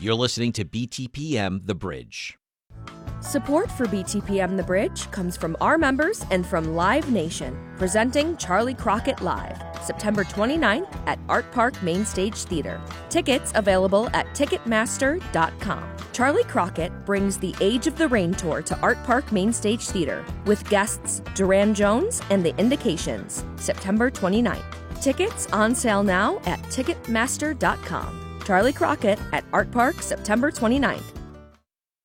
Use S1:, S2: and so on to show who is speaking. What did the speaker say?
S1: You're listening to BTPM The Bridge.
S2: Support for BTPM The Bridge comes from our members and from Live Nation, presenting Charlie Crockett Live, September 29th at Art Park Main Stage Theater. Tickets available at Ticketmaster.com. Charlie Crockett brings the Age of the Rain Tour to Art Park Main Stage Theater with guests Duran Jones and The Indications, September 29th. Tickets on sale now at Ticketmaster.com. Charlie Crockett at Art Park, September 29th.